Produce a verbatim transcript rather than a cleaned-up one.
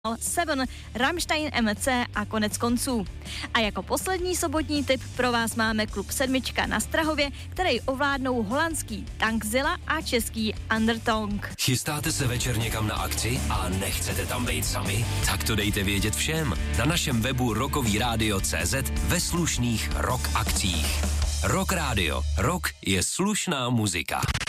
Seven, Rammstein, M C a konec konců. A jako poslední sobotní tip pro vás máme klub Sedmička na Strahově, který ovládnou holandský Tankzilla a český Undertongue. Chystáte se večer někam na akci a nechcete tam být sami? Tak to dejte vědět všem. Na našem webu rockový rádio tečka cé zet ve slušných rock akcích. Rock Radio. Rock je slušná muzika.